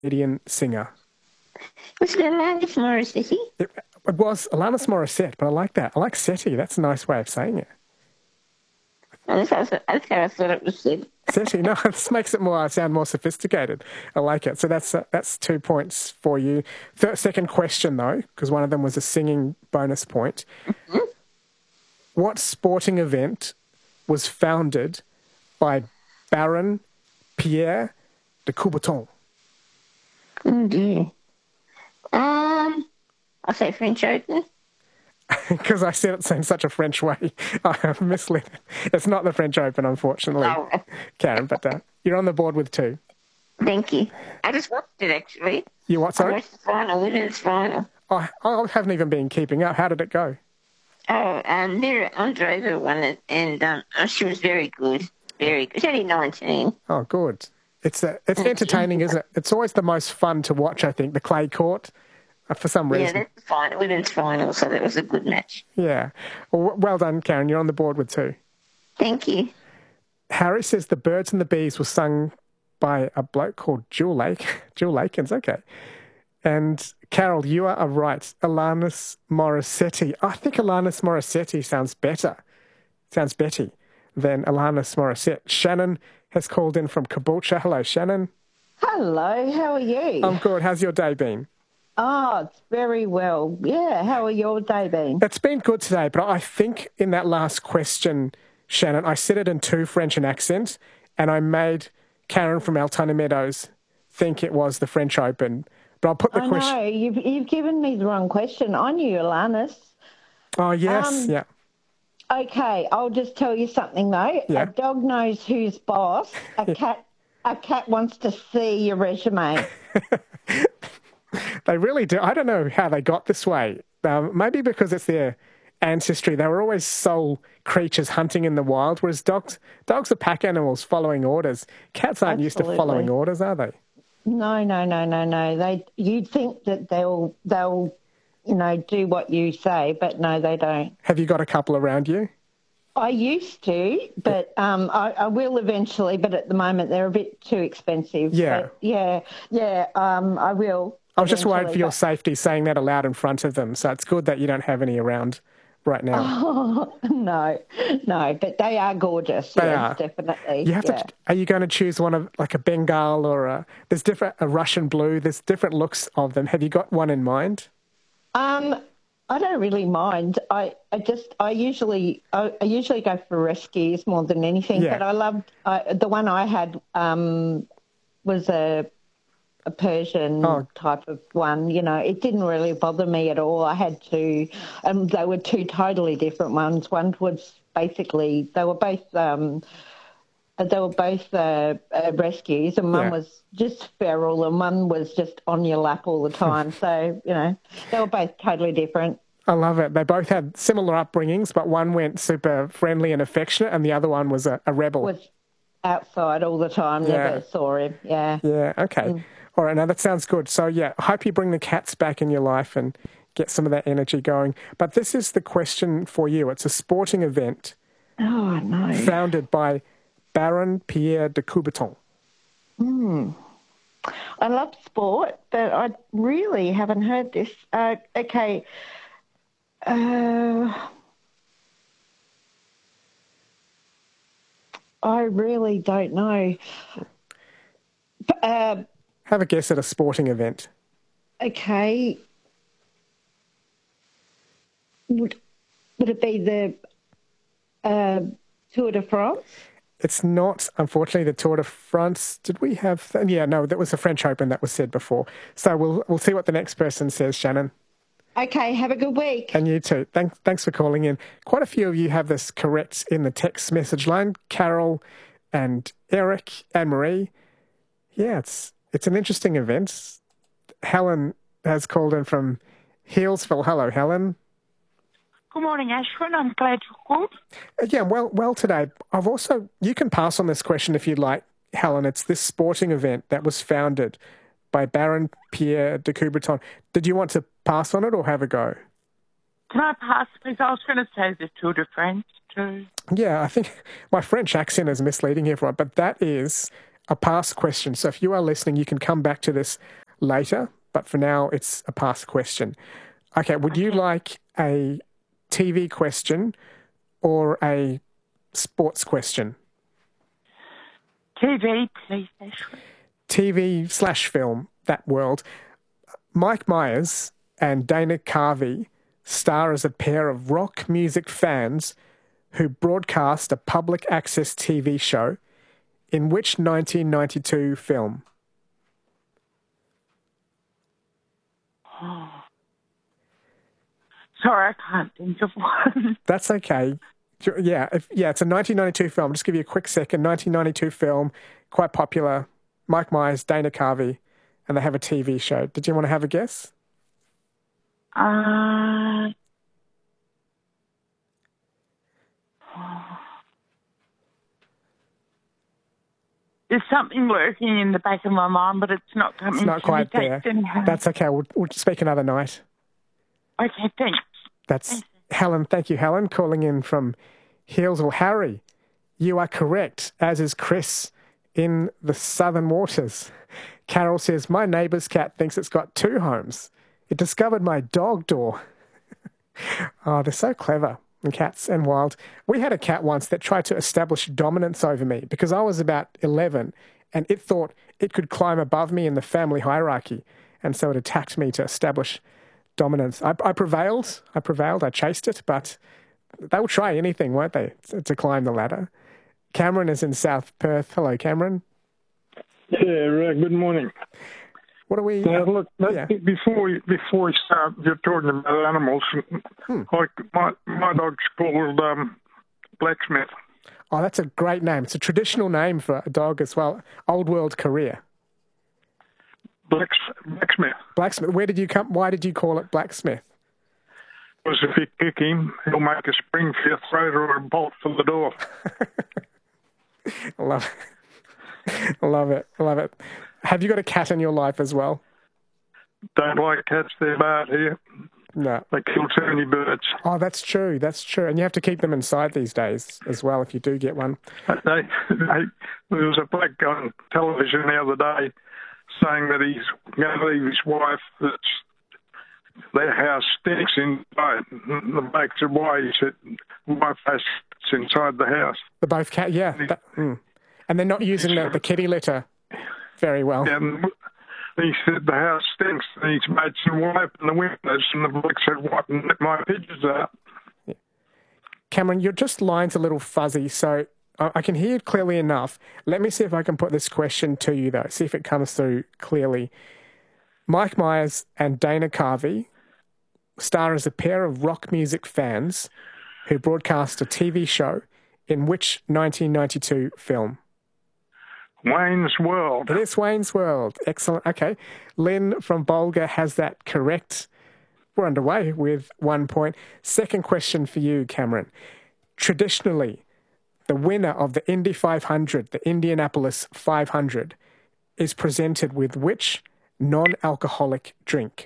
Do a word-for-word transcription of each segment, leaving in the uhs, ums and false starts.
Canadian singer? Was it Alanis Morissette? It, it was Alanis Morissette, but I like that. I like SETI. That's a nice way of saying it. That's how, that's how I thought it was said. SETI, no, this makes it more sound more sophisticated. I like it. So that's uh, that's two points for you. Third, second question, though, because one of them was a singing bonus point. Mm-hmm. What sporting event was founded by Baron Pierre de Coubertin? Oh, dear. Um, I'll say French Open. Because I said it in such a French way, I have misled it. It's not the French Open, unfortunately, oh. Karen, but uh, you're on the board with two. Thank you. I just watched it, actually. You what, sorry? I watched the final, women's final. Oh, I haven't even been keeping up. How did it go? Oh, um, Mira Andreeva won it, and um, she was very good. Very good. She's only nineteen. Oh, good. It's uh, it's entertaining, isn't it? It's always the most fun to watch, I think, the clay court, uh, for some reason. Yeah, that's the final, women's final, so that was a good match. Yeah. Well, well done, Karen. You're on the board with two. Thank you. Harry says The Birds and the Bees was sung by a bloke called Jewel Lake. Jewel Lakins, okay. And Carol, you are right. Alanis Morissette. I think Alanis Morissette sounds better, sounds Betty, than Alanis Morissette. Shannon has called in from Caboolture. Hello, Shannon. Hello, how are you? I'm good. How's your day been? Oh, it's very well. Yeah, how are your day been? It's been good today, but I think in that last question, Shannon, I said it in too French an accent, and I made Karen from Altona Meadows think it was the French Open. But I'll put the I question. know, you've, you've given me the wrong question. I knew Alanis. Oh, yes, um, yeah. Okay, I'll just tell you something, though. Yeah. A dog knows who's boss. A yeah. cat a cat wants to see your resume. They really do. I don't know how they got this way. Um, maybe because it's their ancestry. They were always sole creatures hunting in the wild, whereas dogs dogs are pack animals following orders. Cats aren't Absolutely. used to following orders, are they? No, no, no, no, no. They you'd think that they'll they'll you know do what you say, but no, they don't. Have you got a couple around you? I used to, but um, I, I will eventually. But at the moment, they're a bit too expensive. Yeah, but yeah, yeah. Um, I will. I was just worried for your but... safety saying that aloud in front of them. So it's good that you don't have any around right now. Oh, no, no, but they are gorgeous. They yes, are definitely. You have yeah. to. Are you going to choose one of like a Bengal or a? There's different a Russian blue. There's different looks of them. Have you got one in mind? Um, I don't really mind. I, I just I usually I, I usually go for rescues more than anything. Yeah. But I loved I, the one I had um, was a a Persian oh. type of one. You know, it didn't really bother me at all. I had two, and they were two totally different ones. One was basically they were both. Um, They were both uh, uh, rescues, and one yeah. was just feral, and one was just on your lap all the time. So, you know, they were both totally different. I love it. They both had similar upbringings, but one went super friendly and affectionate, and the other one was a, a rebel. Was outside all the time, yeah. never saw him. Yeah. Yeah, okay. Mm. All right, now that sounds good. So, yeah, I hope you bring the cats back in your life and get some of that energy going. But this is the question for you. It's a sporting event oh, no. founded by Baron Pierre de Coubertin. Hmm. I love sport, but I really haven't heard this. Uh, okay. Uh, I really don't know. Uh, Have a guess at a sporting event. Okay. Would, would it be the uh, Tour de France? It's not, unfortunately, the Tour de France. Did we have... Yeah, no, that was the French Open that was said before. So we'll we'll see what the next person says, Shannon. Okay, have a good week. And you too. Thanks, thanks for calling in. Quite a few of you have this correct in the text message line. Carol and Eric and Marie. Yeah, it's it's an interesting event. Helen has called in from Healesville. Hello, Helen. Good morning, Ashwin. I'm glad you called. Yeah, well, well today. I've also, you can pass on this question if you'd like, Helen. It's this sporting event that was founded by Baron Pierre de Coubertin. Did you want to pass on it or have a go? Can I pass, please? I was going to say the Tour de France too. Yeah, I think my French accent is misleading here, everyone, but that is a past question. So if you are listening, you can come back to this later, but for now, it's a past question. Okay, would you like a T V question or a sports question? T V, please, Ashley. T V slash film, that world. Mike Myers and Dana Carvey star as a pair of rock music fans who broadcast a public access T V show in which nineteen ninety-two film? Oh. Sorry, I can't think of one. That's okay. Yeah, if, yeah, it's a nineteen ninety-two film. Just give you a quick second. nineteen ninety-two film, quite popular. Mike Myers, Dana Carvey, and they have a T V show. Did you want to have a guess? Uh, there's something lurking in the back of my mind, but it's not coming. It's not quite there. That's okay. We'll, we'll speak another night. Okay, thanks. That's thanks. Helen. Thank you, Helen, calling in from Healesville. Harry, you are correct, as is Chris in the Southern Waters. Carol says, my neighbour's cat thinks it's got two homes. It discovered my dog door. Oh, they're so clever, and cats and wild. We had a cat once that tried to establish dominance over me because I was about eleven and it thought it could climb above me in the family hierarchy. And so it attacked me to establish dominance. I, I prevailed. I prevailed. I chased it, but they'll try anything, won't they, to, to climb the ladder. Cameron is in South Perth. Hello, Cameron. Yeah, uh, good morning. What are we... Now, look, that, yeah. before, we, before we start, you're talking about animals. Hmm. Like my, my dog's called um, Blacksmith. Oh, that's a great name. It's a traditional name for a dog as well. Old world career. Blacks, Blacksmith. Blacksmith. Where did you come... Why did you call it Blacksmith? Because if you kick him, he'll make a spring for your throat or a bolt for the door. I love it. I love it. I love it. Have you got a cat in your life as well? Don't like cats. They're bad here. No. They kill too many birds. Oh, that's true. That's true. And you have to keep them inside these days as well if you do get one. They, they, there was a bloke on television the other day saying that he's going to leave his wife, that's, their house stinks inside. The bloke said, why? He said, wife has inside the house. The both cat, yeah. And, he, that, mm. and they're not using the, the kitty litter very well. And he said the house stinks. And he's made some wipe in the windows, and the bloke said, wiping my pictures out. Yeah. Cameron, your just line's a little fuzzy, so I, I can hear it clearly enough. Let me see if I can put this question to you, though. See if it comes through clearly. Mike Myers and Dana Carvey star as a pair of rock music fans who broadcast a T V show in which nineteen ninety-two film? Wayne's World. It is Wayne's World. Excellent. Okay. Lynn from Bulga has that correct. We're underway with one point. Second question for you, Cameron. Traditionally, the winner of the Indy five hundred, the Indianapolis five hundred, is presented with which non-alcoholic drink?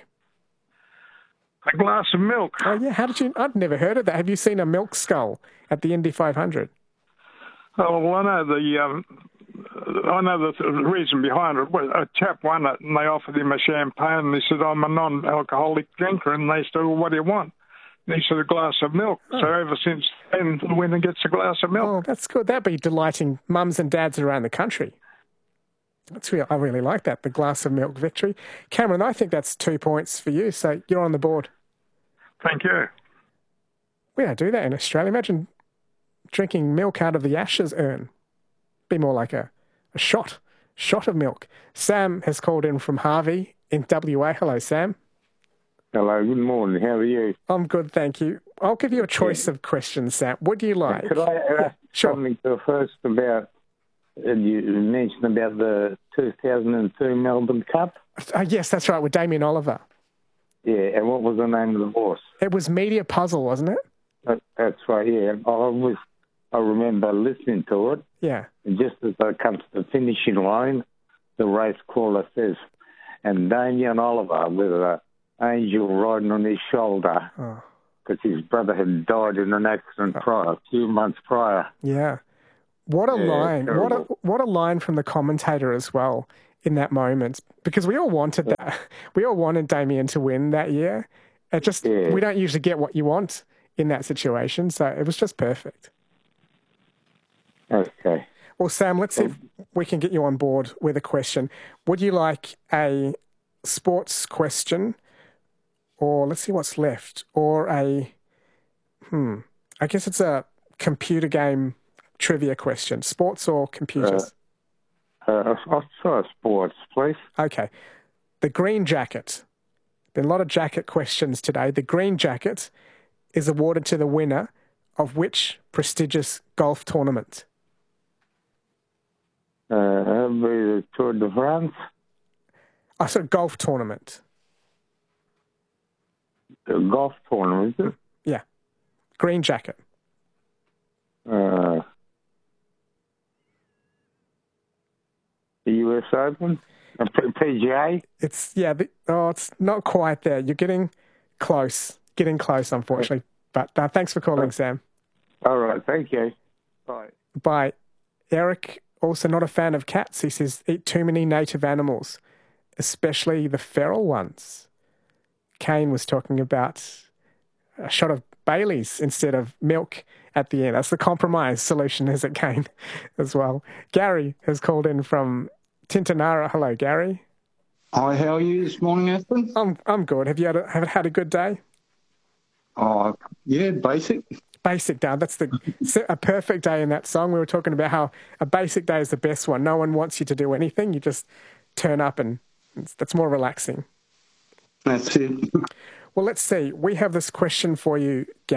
A glass of milk. Oh, yeah. How did you... I've never heard of that. Have you seen a milk skull at the Indy five hundred? Oh, well, I know the... Um, I know the reason behind it. A chap won it, and they offered him a champagne, and he said, I'm a non-alcoholic drinker, and they said, well, what do you want? And he said, a glass of milk. Oh. So ever since then, the winner gets a glass of milk. Oh, that's good. That'd be delighting mums and dads around the country. That's real. I really like that, the glass of milk victory. Cameron, I think that's two points for you, so you're on the board. Thank you. We don't do that in Australia. Imagine drinking milk out of the Ashes urn. Be more like a, a shot, shot of milk. Sam has called in from Harvey in W A. Hello, Sam. Hello, good morning. How are you? I'm good, thank you. I'll give you a choice yeah. of questions, Sam. What do you like? Could I ask yeah, sure. something first about, uh, you mentioned about the two thousand two Melbourne Cup? Uh, yes, that's right, with Damien Oliver. Yeah, and what was the name of the horse? It was Media Puzzle, wasn't it? That, that's right, yeah. I was, I remember listening to it. Yeah. And just as I come to the finishing line, the race caller says, and Damien Oliver with an angel riding on his shoulder because oh. his brother had died in an accident prior, a few months prior. Yeah. What a Yeah, line. What a, terrible. what a line from the commentator as well in that moment. Because we all wanted that. We all wanted Damien to win that year. It just, Yeah. we don't usually get what you want in that situation. So it was just perfect. Okay. Well, Sam, let's see if we can get you on board with a question. Would you like a sports question, or let's see what's left, or a, hmm, I guess it's a computer game trivia question, sports or computers? Uh, I'll try sports, please. Okay. The Green Jacket. Been a lot of jacket questions today. The Green Jacket is awarded to the winner of which prestigious golf tournament? Uh, the Tour de France. Oh, so golf tournament. The golf tournament, is it? Yeah. Green Jacket. Uh, the U S Open? Uh, P- PGA? It's, yeah, the, oh, it's not quite there. You're getting close. Getting close, unfortunately. But uh, thanks for calling, Sam. All right, thank you. Bye. Bye. Eric, also not a fan of cats. He says, eat too many native animals, especially the feral ones. Kane was talking about a shot of Bailey's instead of milk at the end. That's the compromise solution, is it, Kane, as well. Gary has called in from Tintinara. Hello, Gary. Hi, how are you this morning, Aspen? I'm I'm good. Have you had a, have had a good day? Oh, yeah, basic. Basic day. That's the a perfect day in that song. We were talking about how a basic day is the best one. No one wants you to do anything. You just turn up, and it's, that's more relaxing. That's it. Well, let's see. We have this question for you, Gary.